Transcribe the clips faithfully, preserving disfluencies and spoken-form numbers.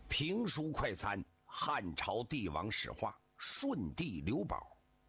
评书快餐，汉朝帝王史话，舜帝刘保。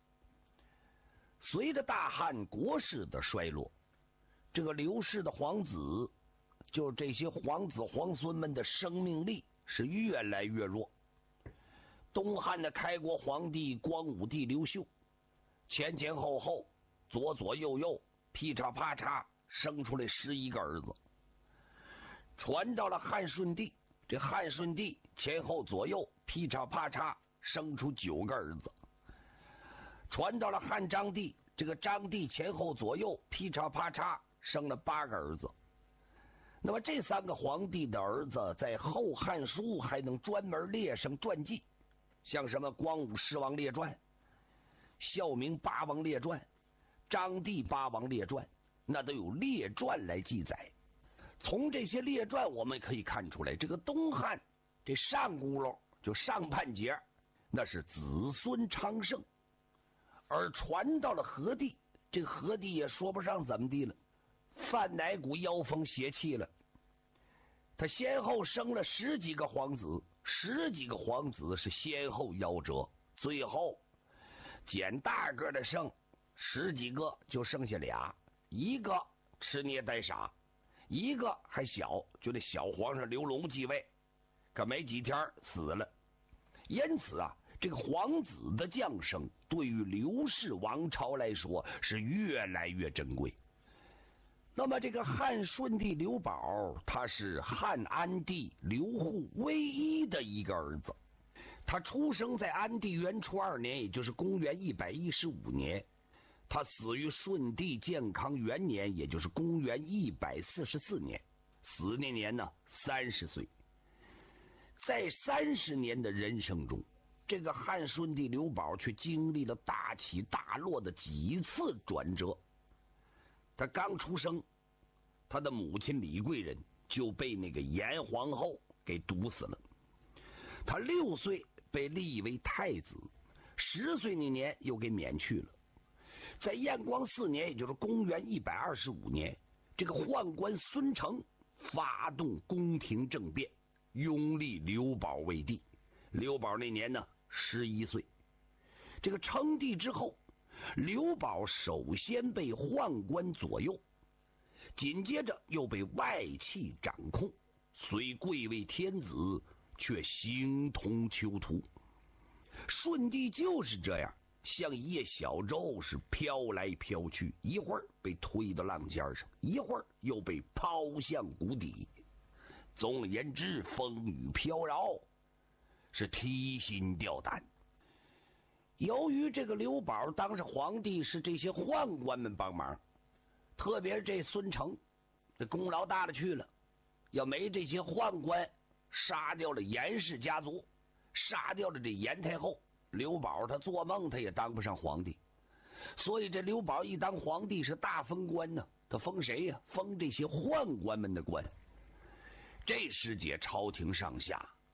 随着大汉国势的衰落，这个刘氏的皇子，就是这些皇子皇孙们的生命力是越来越弱。东汉的开国皇帝光武帝刘秀，前前后后左左右右劈叉啪叉生出来十一个儿子，传到了汉顺帝，这汉顺帝前后左右劈叉啪叉生出九个儿子，传到了汉章帝，这个章帝前后左右劈叉啪叉生了八个儿子。那么这三个皇帝的儿子在后汉书还能专门列上传记，像什么光武十王列传、孝明八王列传、章帝八王列传，那都有列传来记载。从这些列传我们可以看出来，这个东汉这上轱辘就上半截那是子孙昌盛，而传到了何帝，这个何帝也说不上怎么地了，犯哪股妖风邪气了。他先后生了十几个皇子，十几个皇子是先后夭折，最后捡大个的剩十几个，就剩下俩，一个吃捏呆傻，一个还小，就那小皇上刘隆继位，可没几天死了。因此啊，这个皇子的降生对于刘氏王朝来说是越来越珍贵。那么这个汉顺帝刘保，他是汉安帝刘祜唯一的一个儿子。他出生在安帝元初二年，也就是公元一百一十五年。他死于顺帝建康元年，也就是公元一百四十四年。死那年呢，三十岁。在三十年的人生中，这个汉顺帝刘保却经历了大起大落的几次转折。他刚出生，他的母亲李贵人就被那个严皇后给毒死了。他六岁被立为太子，十岁那年又给免去了。在燕光四年，也就是公元一百二十五年，这个宦官孙承发动宫廷政变，拥立刘保为帝。刘保那年呢，十一岁。这个称帝之后，刘保首先被宦官左右，紧接着又被外戚掌控，虽贵为天子，却形同囚徒。顺帝就是这样，像一叶小舟，是飘来飘去，一会儿被推到浪尖上，一会儿又被抛向谷底。总而言之，风雨飘摇，是提心吊胆。由于这个刘保当上皇帝是这些宦官们帮忙，特别是这孙承，这功劳大了去了。要没这些宦官杀掉了严氏家族，杀掉了这严太后，刘保他做梦他也当不上皇帝。所以这刘保一当皇帝是大封官呢，他封谁呀？封这些宦官们的官。这时节朝廷上下